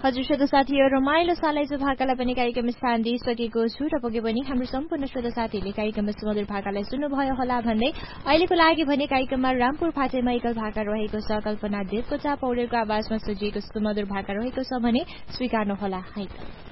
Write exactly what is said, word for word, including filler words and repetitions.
हजुर श्रोता साथीहरू रमाइलो सालैको भाकालाई पनि कार्यक्रम स्थान दिइसकेको छु र पक्कै पनि हाम्रो सम्पूर्ण श्रोता साथीहरूले कार्यक्रममा सुमधुर भाकालाई सुन्नुभयो होला भन्दै अहिलेको लागि भने कार्यक्रममा रामपुर फाटेमा एकल भाका रहेको छ। कल्पना देवकोटा पौडेलको आवाजमा सजिएको सुमधुर भाका रहेको छ भने स्वीकार्नुहोला है।